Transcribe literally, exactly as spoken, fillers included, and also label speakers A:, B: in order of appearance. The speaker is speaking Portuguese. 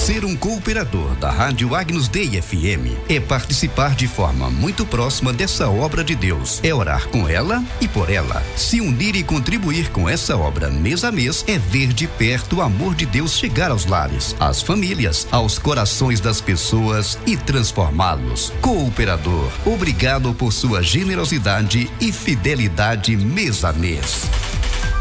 A: Ser um cooperador da Rádio Agnus Dei F M é participar de forma muito próxima dessa obra de Deus. É orar com ela e por ela. Se unir e contribuir com essa obra mês a mês é ver de perto o amor de Deus chegar aos lares, às famílias, aos corações das pessoas e transformá-los. Cooperador, obrigado por sua generosidade e fidelidade mês a mês.